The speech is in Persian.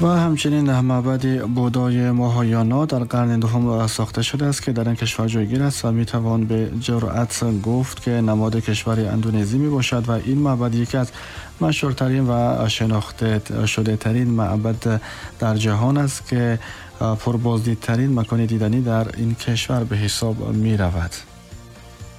و همچنین معبد بودای ماهایانا در قرن دوم ساخته شده است که در این کشور جایگیر است و میتوان به جرأت گفت که نماد کشور اندونزی می باشد و این معبد یکی از مشهورترین و شناخته شده ترین معبد در جهان است که پربازدیدترین مکان دیدنی در این کشور به حساب می رود.